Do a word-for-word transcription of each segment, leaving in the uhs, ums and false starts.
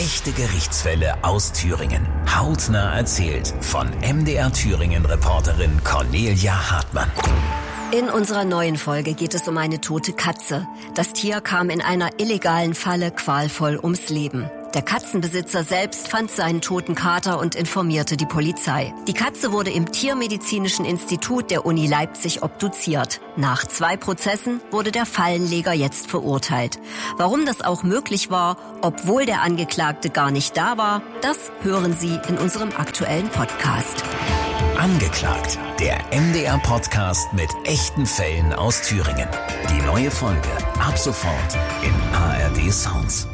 Echte Gerichtsfälle aus Thüringen. Hautnah erzählt von M D R Thüringen-Reporterin Cornelia Hartmann. In unserer neuen Folge geht es um eine tote Katze. Das Tier kam in einer illegalen Falle qualvoll ums Leben. Der Katzenbesitzer selbst fand seinen toten Kater und informierte die Polizei. Die Katze wurde im Tiermedizinischen Institut der Uni Leipzig obduziert. Nach zwei Prozessen wurde der Fallenleger jetzt verurteilt. Warum das auch möglich war, obwohl der Angeklagte gar nicht da war, das hören Sie in unserem aktuellen Podcast. Angeklagt, der M D R-Podcast mit echten Fällen aus Thüringen. Die neue Folge ab sofort in A R D Sounds.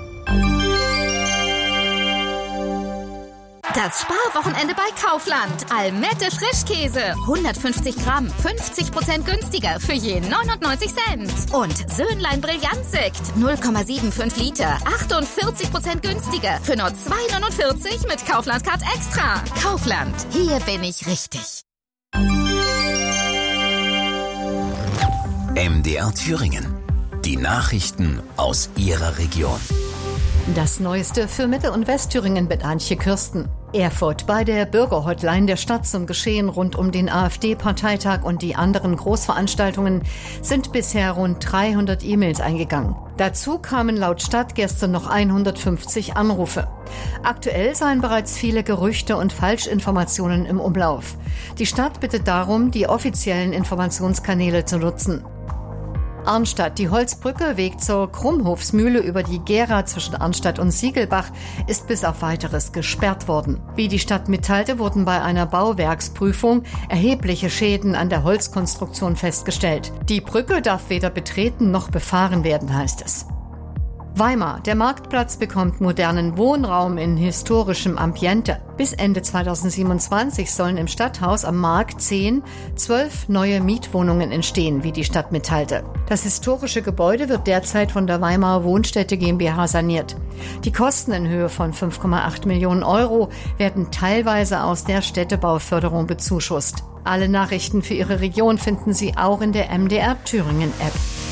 Das Sparwochenende bei Kaufland. Almette Frischkäse. hundertfünfzig Gramm, fünfzig Prozent günstiger für je neunundneunzig Cent. Und Söhnlein Brillantsekt. null Komma fünfundsiebzig Liter, achtundvierzig Prozent günstiger für nur zwei neunundvierzig mit Kaufland Card Extra. Kaufland. Hier bin ich richtig. M D R Thüringen. Die Nachrichten aus Ihrer Region. Das Neueste für Mittel- und Westthüringen mit Antje Kürsten. Erfurt. Bei der Bürgerhotline der Stadt zum Geschehen rund um den AfD-Parteitag und die anderen Großveranstaltungen sind bisher rund dreihundert E-Mails eingegangen. Dazu kamen laut Stadt gestern noch hundertfünfzig Anrufe. Aktuell seien bereits viele Gerüchte und Falschinformationen im Umlauf. Die Stadt bittet darum, die offiziellen Informationskanäle zu nutzen. Arnstadt. Die Holzbrücke, Weg zur Krummhofsmühle über die Gera zwischen Arnstadt und Siegelbach, ist bis auf Weiteres gesperrt worden. Wie die Stadt mitteilte, wurden bei einer Bauwerksprüfung erhebliche Schäden an der Holzkonstruktion festgestellt. Die Brücke darf weder betreten noch befahren werden, heißt es. Weimar. Der Marktplatz bekommt modernen Wohnraum in historischem Ambiente. Bis Ende zweitausendsiebenundzwanzig sollen im Stadthaus am Markt zehn, zwölf neue Mietwohnungen entstehen, wie die Stadt mitteilte. Das historische Gebäude wird derzeit von der Weimarer Wohnstätte GmbH saniert. Die Kosten in Höhe von fünf Komma acht Millionen Euro werden teilweise aus der Städtebauförderung bezuschusst. Alle Nachrichten für Ihre Region finden Sie auch in der M D R Thüringen App.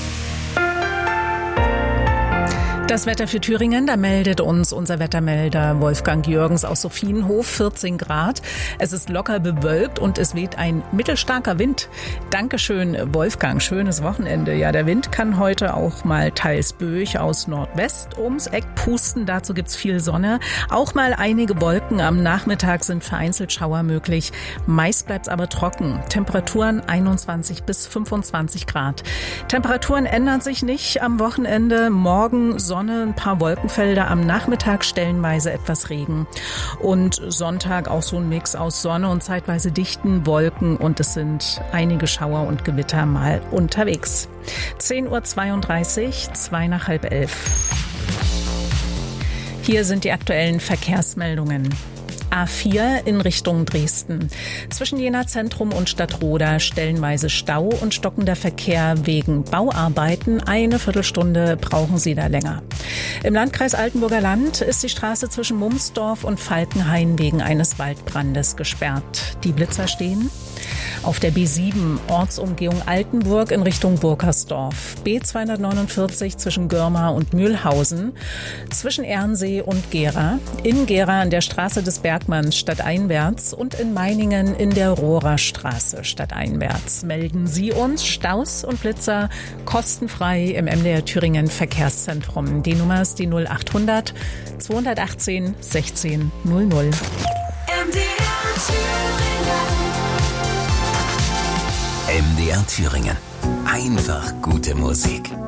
Das Wetter für Thüringen, da meldet uns unser Wettermelder Wolfgang Jürgens aus Sophienhof, vierzehn Grad. Es ist locker bewölkt und es weht ein mittelstarker Wind. Dankeschön, Wolfgang. Schönes Wochenende. Ja, der Wind kann heute auch mal teils böig aus Nordwest ums Eck pusten. Dazu gibt's viel Sonne. Auch mal einige Wolken. Am Nachmittag sind vereinzelt Schauer möglich. Meist bleibt's aber trocken. Temperaturen einundzwanzig bis fünfundzwanzig Grad. Temperaturen ändern sich nicht am Wochenende. Morgen Sonne. Sonne, ein paar Wolkenfelder, am Nachmittag stellenweise etwas Regen. Und Sonntag auch so ein Mix aus Sonne und zeitweise dichten Wolken und es sind einige Schauer und Gewitter mal unterwegs. zehn Uhr zweiunddreißig, zwei nach halb elf. Hier sind die aktuellen Verkehrsmeldungen. A vier in Richtung Dresden. Zwischen Jena Zentrum und Stadtroda stellenweise Stau und stockender Verkehr wegen Bauarbeiten. Eine Viertelstunde brauchen Sie da länger. Im Landkreis Altenburger Land ist die Straße zwischen Mumsdorf und Falkenhain wegen eines Waldbrandes gesperrt. Die Blitzer stehen. Auf der B sieben Ortsumgehung Altenburg in Richtung Burkersdorf. B zweihundertneunundvierzig zwischen Görma und Mühlhausen. Zwischen Ernsee und Gera. In Gera an der Straße des Bergmanns stadteinwärts und in Meiningen in der Rohrer stadteinwärts. Melden Sie uns Staus und Blitzer kostenfrei im M D R Thüringen Verkehrszentrum. Die Nummer ist die null achthundert zweihundertachtzehn sechzehn null null. M D R Thüringen. M D R Thüringen. Einfach gute Musik.